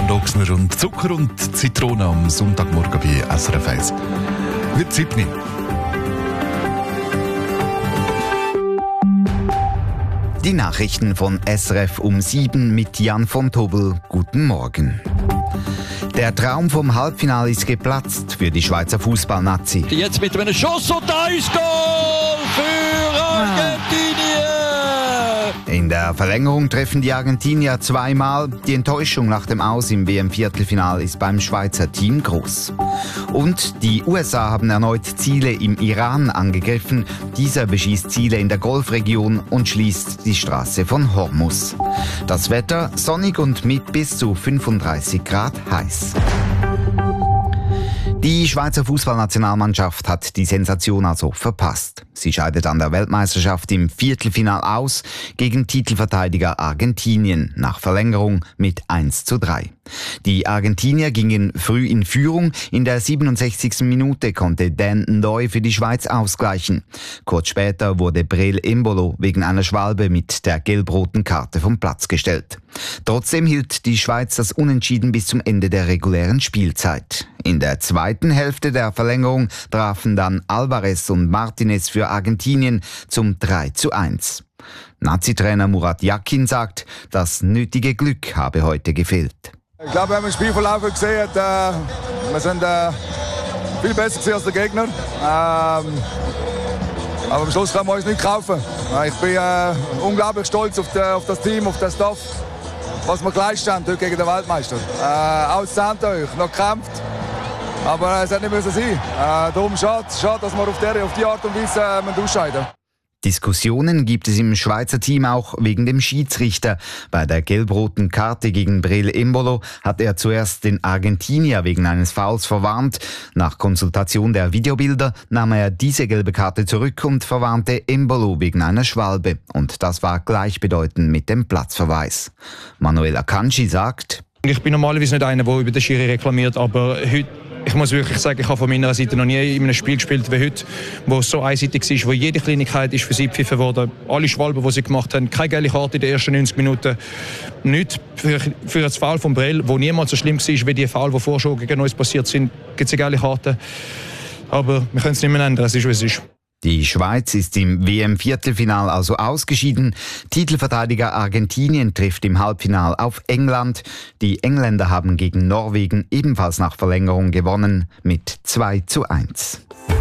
Roland Ochsner und Zucker und Zitrone am Sonntagmorgen bei SRF 1. Wird 7. Die Nachrichten von SRF um 7 mit Jan von Tobel. Guten Morgen. Der Traum vom Halbfinale ist geplatzt für die Schweizer Fußballnazi. Jetzt mit einem Schuss und da ist Goal für Argentinien! In der Verlängerung treffen die Argentinier zweimal. Die Enttäuschung nach dem Aus im WM-Viertelfinal ist beim Schweizer Team groß. Und die USA haben erneut Ziele im Iran angegriffen. Dieser beschießt Ziele in der Golfregion und schließt die Straße von Hormuz. Das Wetter sonnig und mit bis zu 35 Grad heiß. Die Schweizer Fußballnationalmannschaft hat die Sensation also verpasst. Sie scheidet an der Weltmeisterschaft im Viertelfinal aus gegen Titelverteidiger Argentinien nach Verlängerung mit 1:3. Die Argentinier gingen früh in Führung. In der 67. Minute konnte Dan Ndoye für die Schweiz ausgleichen. Kurz später wurde Breel Embolo wegen einer Schwalbe mit der gelb-roten Karte vom Platz gestellt. Trotzdem hielt die Schweiz das Unentschieden bis zum Ende der regulären Spielzeit. In der zweiten Hälfte der Verlängerung trafen dann Alvarez und Martinez für Argentinien zum 3:1. Nazi-Trainer Murat Yakin sagt, das nötige Glück habe heute gefehlt. Ich glaube, wir haben im Spielverlauf gesehen, wir sind viel besser gewesen als der Gegner. Aber am Schluss können wir uns nicht kaufen. Ich bin unglaublich stolz auf das Team, auf den Staff, was wir geleistet haben heute gegen den Weltmeister. Auszahnt euch, noch gekämpft. Aber es hätte nicht müssen sein. Darum schade, dass wir auf die Art und Weise ausscheiden. Diskussionen gibt es im Schweizer Team auch wegen dem Schiedsrichter. Bei der gelb-roten Karte gegen Breel Embolo hat er zuerst den Argentinier wegen eines Fouls verwarnt. Nach Konsultation der Videobilder nahm er diese gelbe Karte zurück und verwarnte Embolo wegen einer Schwalbe. Und das war gleichbedeutend mit dem Platzverweis. Manuel Akanji sagt: Ich bin normalerweise nicht einer, der über den Schiri reklamiert, aber heute, ich muss wirklich sagen, ich habe von meiner Seite noch nie in einem Spiel gespielt wie heute, wo es so einseitig war, wo jede Kleinigkeit ist für sie gepfiffen wurde. Alle Schwalben, die sie gemacht haben, keine gelbe Karte in den ersten 90 Minuten. Nicht für das Foul von Breel, wo niemals so schlimm war wie die Foul, die vorher schon gegen uns passiert sind, gibt es eine gelbe Karte. Aber wir können es nicht mehr ändern, es ist, wie es ist. Die Schweiz ist im WM-Viertelfinal also ausgeschieden. Titelverteidiger Argentinien trifft im Halbfinal auf England. Die Engländer haben gegen Norwegen ebenfalls nach Verlängerung gewonnen mit 2:1.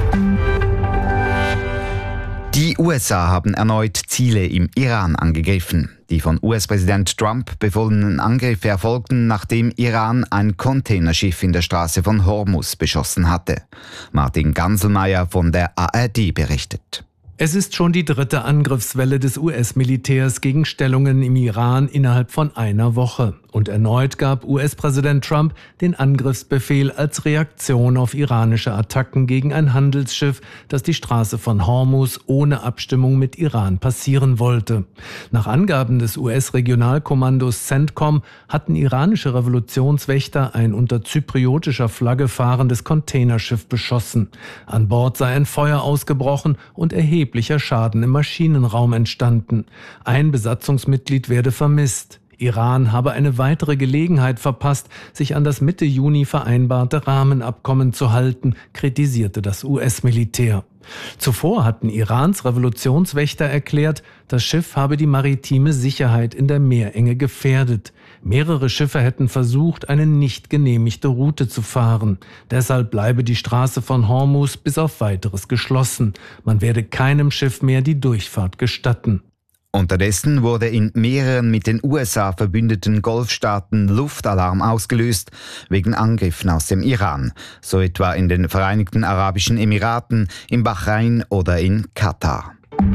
Die USA haben erneut Ziele im Iran angegriffen. Die von US-Präsident Trump befohlenen Angriffe erfolgten, nachdem Iran ein Containerschiff in der Straße von Hormuz beschossen hatte. Martin Ganselmeier von der ARD berichtet. Es ist schon die dritte Angriffswelle des US-Militärs gegen Stellungen im Iran innerhalb von einer Woche. Und erneut gab US-Präsident Trump den Angriffsbefehl als Reaktion auf iranische Attacken gegen ein Handelsschiff, das die Straße von Hormuz ohne Abstimmung mit Iran passieren wollte. Nach Angaben des US-Regionalkommandos CENTCOM hatten iranische Revolutionswächter ein unter zypriotischer Flagge fahrendes Containerschiff beschossen. An Bord sei ein Feuer ausgebrochen und erheblicher Schaden im Maschinenraum entstanden. Ein Besatzungsmitglied werde vermisst. Iran habe eine weitere Gelegenheit verpasst, sich an das Mitte Juni vereinbarte Rahmenabkommen zu halten, kritisierte das US-Militär. Zuvor hatten Irans Revolutionswächter erklärt, das Schiff habe die maritime Sicherheit in der Meerenge gefährdet. Mehrere Schiffe hätten versucht, eine nicht genehmigte Route zu fahren. Deshalb bleibe die Straße von Hormuz bis auf Weiteres geschlossen. Man werde keinem Schiff mehr die Durchfahrt gestatten. Unterdessen wurde in mehreren mit den USA verbündeten Golfstaaten Luftalarm ausgelöst wegen Angriffen aus dem Iran, so etwa in den Vereinigten Arabischen Emiraten, in Bahrain oder in Katar.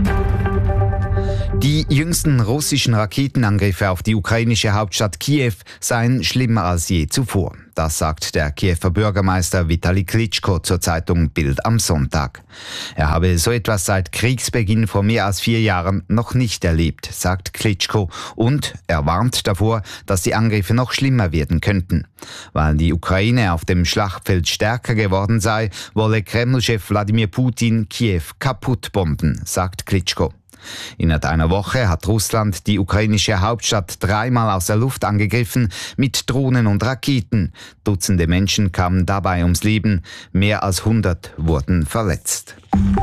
Die jüngsten russischen Raketenangriffe auf die ukrainische Hauptstadt Kiew seien schlimmer als je zuvor. Das sagt der Kiewer Bürgermeister Vitali Klitschko zur Zeitung Bild am Sonntag. Er habe so etwas seit Kriegsbeginn vor mehr als 4 Jahren noch nicht erlebt, sagt Klitschko. Und er warnt davor, dass die Angriffe noch schlimmer werden könnten. Weil die Ukraine auf dem Schlachtfeld stärker geworden sei, wolle Kreml-Chef Wladimir Putin Kiew kaputt bomben, sagt Klitschko. Innerhalb einer Woche hat Russland die ukrainische Hauptstadt 3-mal aus der Luft angegriffen mit Drohnen und Raketen. Dutzende Menschen kamen dabei ums Leben, mehr als 100 wurden verletzt.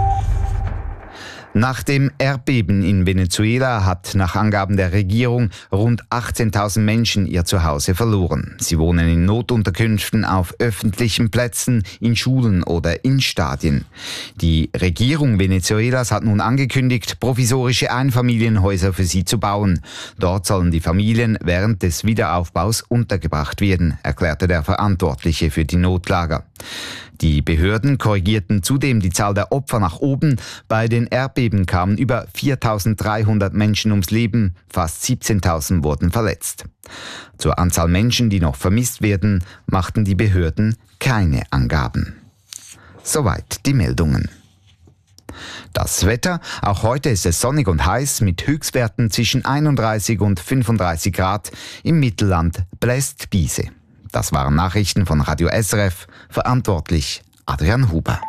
Nach dem Erdbeben in Venezuela hat nach Angaben der Regierung rund 18.000 Menschen ihr Zuhause verloren. Sie wohnen in Notunterkünften auf öffentlichen Plätzen, in Schulen oder in Stadien. Die Regierung Venezuelas hat nun angekündigt, provisorische Einfamilienhäuser für sie zu bauen. Dort sollen die Familien während des Wiederaufbaus untergebracht werden, erklärte der Verantwortliche für die Notlager. Die Behörden korrigierten zudem die Zahl der Opfer nach oben. Bei den Erdbeben kamen über 4.300 Menschen ums Leben, fast 17.000 wurden verletzt. Zur Anzahl Menschen, die noch vermisst werden, machten die Behörden keine Angaben. Soweit die Meldungen. Das Wetter, auch heute ist es sonnig und heiß mit Höchstwerten zwischen 31 und 35 Grad. Im Mittelland bläst Biese. Das waren Nachrichten von Radio SRF, verantwortlich Adrian Huber.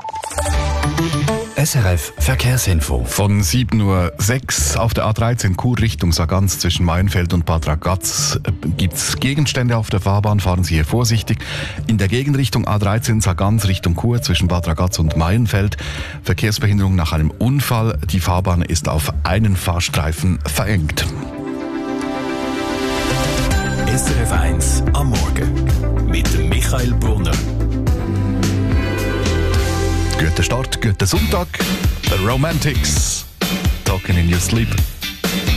SRF Verkehrsinfo. Von 7.06 Uhr auf der A13 Chur Richtung Sargans zwischen Maienfeld und Bad Ragaz gibt es Gegenstände auf der Fahrbahn. Fahren Sie hier vorsichtig. In der Gegenrichtung A13 Sargans Richtung Chur zwischen Bad Ragaz und Maienfeld Verkehrsbehinderung nach einem Unfall. Die Fahrbahn ist auf einen Fahrstreifen verengt. SRF 1 am Morgen mit Michael Brunner. Guter Start, guter Sonntag. The Romantics. Talking in your sleep.